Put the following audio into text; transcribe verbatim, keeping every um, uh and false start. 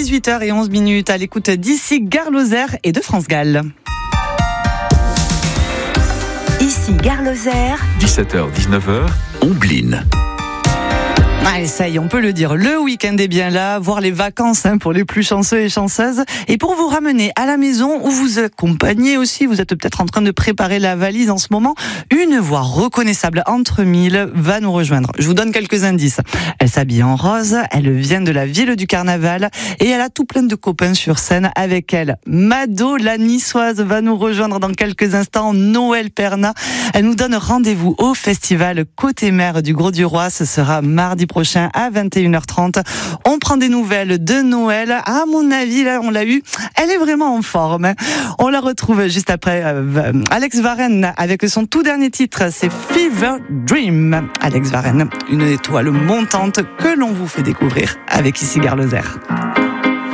dix-huit heures onze minutes à l'écoute d'ici Gare Lozère et de France Gall. Ici Gare Lozère. dix-sept heures dix-neuf heures, Ombline. Allez, ça y est, on peut le dire, le week-end est bien là, voire les vacances hein, pour les plus chanceux et chanceuses. Et pour vous ramener à la maison ou vous accompagner aussi, vous êtes peut-être en train de préparer la valise en ce moment, une voix reconnaissable entre mille va nous rejoindre. Je vous donne quelques indices. Elle s'habille en rose, elle vient de la ville du Carnaval et elle a tout plein de copains sur scène avec elle. Mado, la niçoise, va nous rejoindre dans quelques instants. Noël Perna, elle nous donne rendez-vous au festival Côté Mer du Grau-du-Roi. Ce sera mardi prochain à vingt et une heures trente. On prend des nouvelles de Noël. À mon avis, là, on l'a eu. Elle est vraiment en forme. On la retrouve juste après euh, Alex Varenne avec son tout dernier titre. C'est Fever Dream. Alex Varenne, une étoile montante que l'on vous fait découvrir avec ici Gare Lozère.